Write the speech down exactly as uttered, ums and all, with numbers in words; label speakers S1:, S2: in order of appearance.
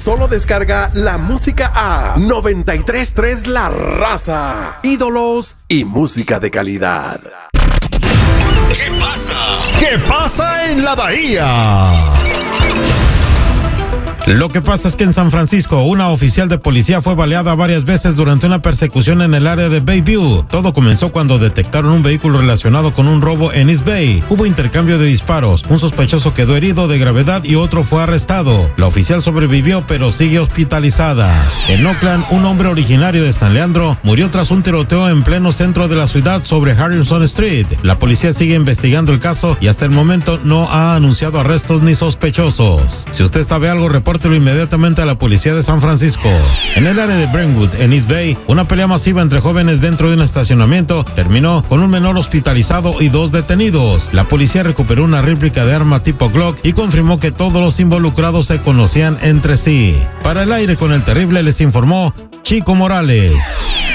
S1: Solo descarga la música a noventa y tres punto tres La Raza. Ídolos y música de calidad.
S2: ¿Qué pasa?
S3: ¿Qué pasa en la Bahía?
S4: Lo que pasa es que en San Francisco, una oficial de policía fue baleada varias veces durante una persecución en el área de Bayview. Todo comenzó cuando detectaron un vehículo relacionado con un robo en East Bay. Hubo intercambio de disparos, un sospechoso quedó herido de gravedad y otro fue arrestado. La oficial sobrevivió, pero sigue hospitalizada. En Oakland, un hombre originario de San Leandro murió tras un tiroteo en pleno centro de la ciudad sobre Harrison Street. La policía sigue investigando el caso y hasta el momento no ha anunciado arrestos ni sospechosos. Si usted sabe algo, reporte inmediatamente a la policía de San Francisco. En el área de Brentwood, en East Bay, una pelea masiva entre jóvenes dentro de un estacionamiento terminó con un menor hospitalizado y dos detenidos. La policía recuperó una réplica de arma tipo Glock y confirmó que todos los involucrados se conocían entre sí. Para el aire con el terrible les informó Chico Morales.